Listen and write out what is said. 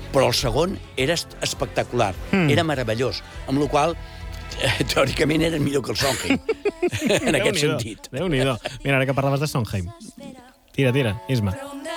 Però el segon era espectacular, era meravellós, amb la qual teòricament era millor que el Sondheim, en aquest sentit. Déu-n'hi-do. Mira, ara que parlaves de Sondheim. Tira, Isma.